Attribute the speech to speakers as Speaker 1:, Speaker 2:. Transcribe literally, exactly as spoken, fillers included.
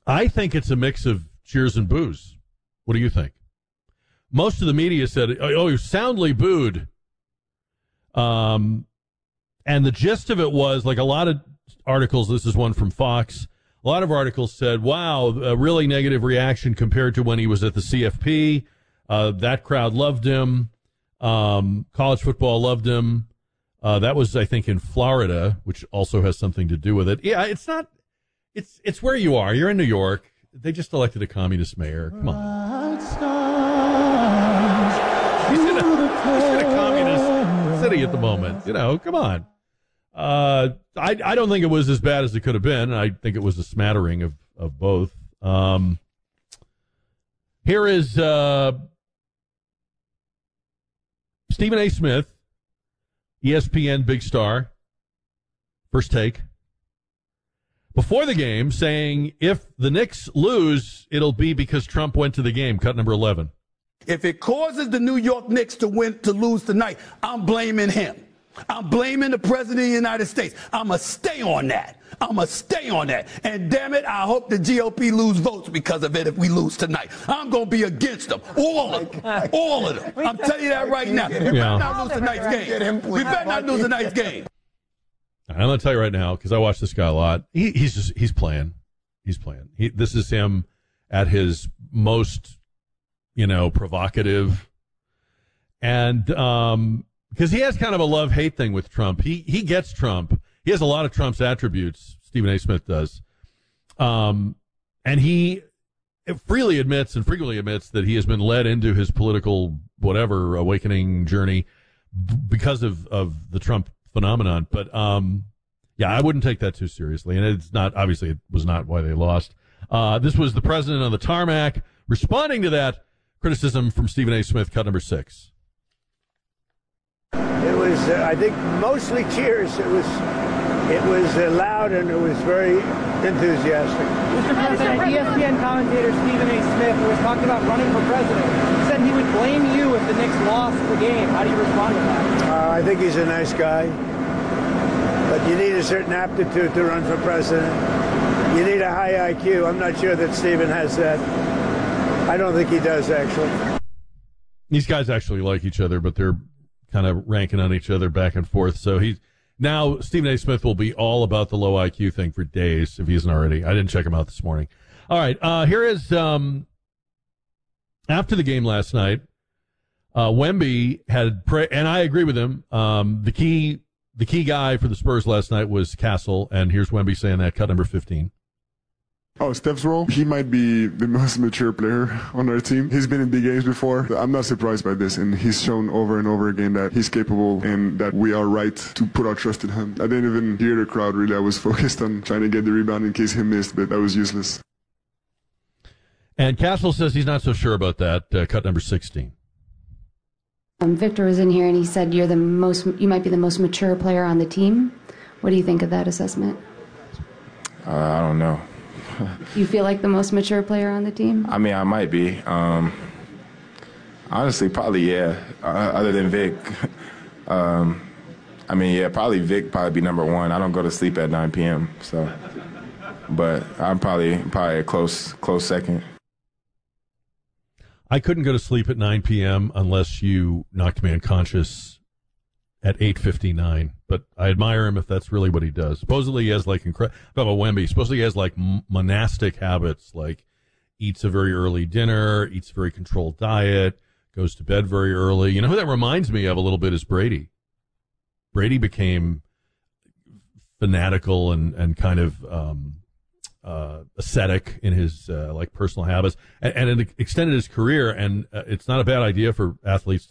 Speaker 1: I think it's a mix of cheers and boos. What do you think? Most of the media said, oh, you soundly booed. Um, and the gist of it was, like a lot of articles, this is one from Fox, a lot of articles said, wow, a really negative reaction compared to when he was at the C F P. Uh, that crowd loved him. Um, college football loved him. Uh, that was, I think, in Florida, which also has something to do with it. Yeah, it's not, it's it's where you are. You're in New York. They just elected a communist mayor. Come on. He's in, a, he's in a communist city at the moment. You know, come on. Uh, I I don't think it was as bad as it could have been. I think it was a smattering of, of both. Um, here is uh, Stephen A. Smith, E S P N big star, first take, before the game, saying if the Knicks lose, it'll be because Trump went to the game. Cut number eleven.
Speaker 2: If it causes the New York Knicks to win, to lose tonight, I'm blaming him. I'm blaming the president of the United States. I'm going to stay on that. I'm going to stay on that. And damn it, I hope the G O P lose votes because of it if we lose tonight. I'm going to be against them. All of them. All of them. I'm telling you that right now. We better
Speaker 1: Yeah.
Speaker 2: not lose tonight's game. We better not lose tonight's game.
Speaker 1: I'm going to tell you right now, because I watch this guy a lot. He, he's just, he's playing. He's playing. He, this is him at his most, you know, provocative. And, um, because he has kind of a love-hate thing with Trump. He he gets Trump. He has a lot of Trump's attributes, Stephen A. Smith does. Um, and he freely admits and frequently admits that he has been led into his political whatever awakening journey b- because of, of the Trump phenomenon. But, um, yeah, I wouldn't take that too seriously. And it's not, obviously, it was not why they lost. Uh, this was the president on the tarmac responding to that criticism from Stephen A. Smith, cut number six.
Speaker 3: It was, uh, I think, mostly cheers. It was, it was uh, loud and it was very enthusiastic.
Speaker 4: Mister President, E S P N commentator Stephen A. Smith, who was talking about running for president, said he would blame you if the Knicks lost the game. How do you respond to that?
Speaker 3: Uh, I think he's a nice guy, but you need a certain aptitude to run for president. You need a high I Q. I'm not sure that Stephen has that. I don't think he does, actually.
Speaker 1: These guys actually like each other, but they're kind of ranking on each other back and forth. So he's now Stephen A. Smith will be all about the low I Q thing for days if he isn't already. I didn't check him out this morning. All right, uh, here is um, after the game last night. Uh, Wemby had, pre- and I agree with him. Um, the key, the key guy for the Spurs last night was Castle, and here's Wemby saying that. Cut number fifteen.
Speaker 5: Oh, Steph's role? He might be the most mature player on our team. He's been in big games before. I'm not surprised by this, and he's shown over and over again that he's capable and that we are right to put our trust in him. I didn't even hear the crowd, really. I was focused on trying to get the rebound in case he missed, but that was useless.
Speaker 1: And Castle says he's not so sure about that. Uh, cut number sixteen.
Speaker 6: Um, Victor was in here, and he said you're the most, you might be the most mature player on the team. What do you think of that assessment?
Speaker 7: Uh, I don't know.
Speaker 6: You feel like the most mature player on the team?
Speaker 7: I mean, I might be. Um, honestly, probably, yeah. Uh, other than Vic. um, I mean, yeah, probably Vic probably be number one. I don't go to sleep at nine p.m., so. But I'm probably probably a close close second.
Speaker 1: I couldn't go to sleep at nine p.m. unless you knocked me unconscious at eight fifty-nine, but I admire him if that's really what he does. Supposedly he has like incredible, about Wemby, supposedly he has like m- monastic habits, like eats a very early dinner, eats a very controlled diet, goes to bed very early. You know who that reminds me of a little bit is Brady. Brady became fanatical and, and kind of um, uh, ascetic in his uh, like personal habits, and, and it extended his career, and uh, it's not a bad idea for athletes